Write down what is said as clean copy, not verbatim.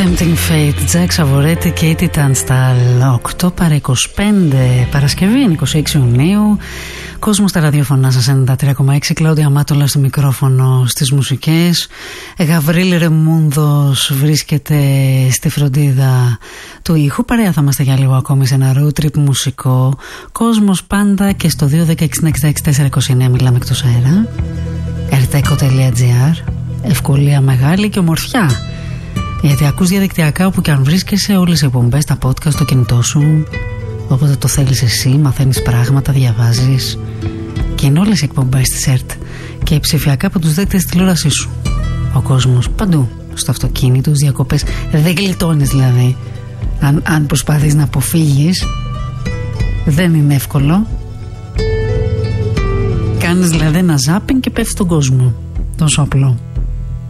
Tempting Fate, Jack Savoretti και Katie Tunstall. 8 παρά 25, Παρασκευή 26 Ιουνίου. Κόσμο στα ραδιοφωνά σας 93,6. Κλάουδια Μάτολα στο μικρόφωνο, στις μουσικές. Γαβρίλ Ρεμούνδος βρίσκεται στη φροντίδα του ήχου. Παρέα θα είμαστε για λίγο ακόμη σε ένα road trip μουσικό. Κόσμος πάντα και στο 216-66-429 μιλάμε εκτός αέρα. rteco.gr. Ευκολία μεγάλη και ομορφιά. Γιατί ακούς διαδικτυακά όπου και αν βρίσκεσαι, όλες οι εκπομπές, τα podcast στο κινητό σου. Όποτε το θέλεις εσύ, μαθαίνεις πράγματα, διαβάζεις. Και είναι όλες οι εκπομπές της ΕΡΤ και ψηφιακά από τους δέκτες της τηλεόρασής σου. Ο κόσμος παντού, στο αυτοκίνητο, στις διακοπές. Δεν γλιτώνεις δηλαδή. Αν προσπαθείς να αποφύγεις, δεν είναι εύκολο. Κάνεις δηλαδή ένα ζάπινγκ και πέφτει στον κόσμο. Τόσο απλό.